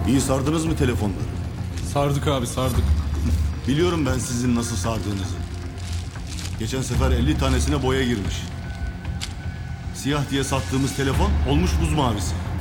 İyi sardınız mı telefonları? Sardık abi, sardık. Biliyorum ben sizin nasıl sardığınızı. Geçen sefer 50 tanesine boya girmiş. Siyah diye sattığımız telefon olmuş buz mavisi.